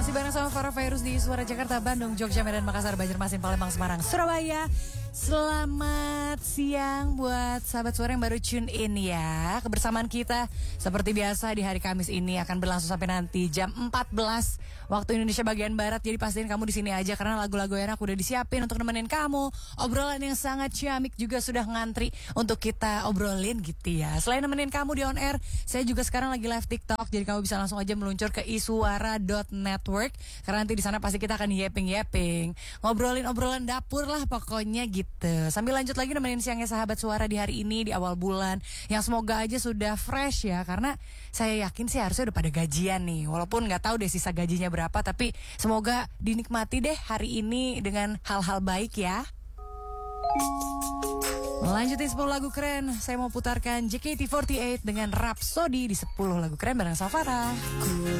Masih bareng sama Farah Virus di Suara Jakarta, Bandung, Jogja, Medan, Makassar, Banjarmasin, Palembang, Semarang, Surabaya. Selamat siang buat sahabat suara yang baru tune in ya. Kebersamaan kita seperti biasa di hari Kamis ini akan berlangsung sampai nanti jam 14 waktu Indonesia bagian Barat. Jadi pastiin kamu di sini aja karena lagu-lagu enak udah disiapin untuk nemenin kamu. Obrolan yang sangat ciamik juga sudah ngantri untuk kita obrolin gitu ya. Selain nemenin kamu di on air, saya juga sekarang lagi live TikTok. Jadi kamu bisa langsung aja meluncur ke isuara.network karena nanti di sana pasti kita akan yeping, ngobrolin obrolan dapur lah pokoknya gitu. Sambil lanjut lagi nemenin siangnya sahabat suara di hari ini di awal bulan yang semoga aja sudah fresh ya, karena saya yakin sih harusnya udah pada gajian nih. Walaupun nggak tahu deh sisa gajinya berapa, tapi semoga dinikmati deh hari ini dengan hal-hal baik ya. Lanjutin 10 lagu keren. Saya mau putarkan JKT48 dengan Rhapsody di 10 lagu keren bareng Safara.